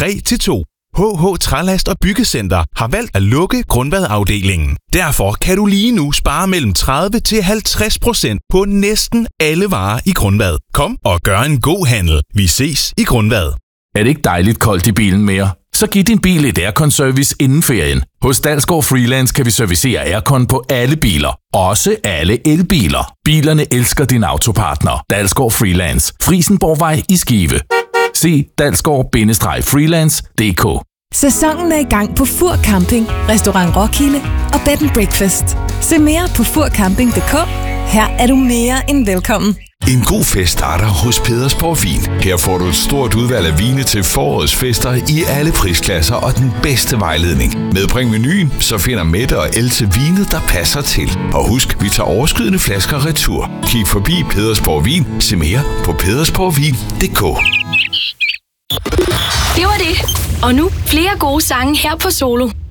3-2. HH Trælast og Byggecenter har valgt at lukke Grundvad-afdelingen. Derfor kan du lige nu spare mellem 30-50% på næsten alle varer i Grundvad. Kom og gør en god handel. Vi ses i Grundvad. Er det ikke dejligt koldt i bilen mere? Så giv din bil et aircon-service inden ferien. Hos Dalsgaard Freelance kan vi servicere aircon på alle biler. Også alle elbiler. Bilerne elsker din autopartner. Dalsgaard Freelance. Frisenborgvej i Skive. Se dalsgaard-freelance.dk. Sæsonen er i gang på Fur Camping, Restaurant Roskilde og Bed & Breakfast. Se mere på furcamping.dk. Her er du mere end velkommen. En god fest starter hos Pedersborg Vin. Her får du et stort udvalg af vine til forårets fester i alle prisklasser og den bedste vejledning. Medbring menuen, så finder Mette og Else vine, der passer til. Og husk, vi tager overskydende flasker retur. Kig forbi Pedersborg Vin. Se mere på pedersborgvin.dk. Det var det. Og nu flere gode sange her på Solo.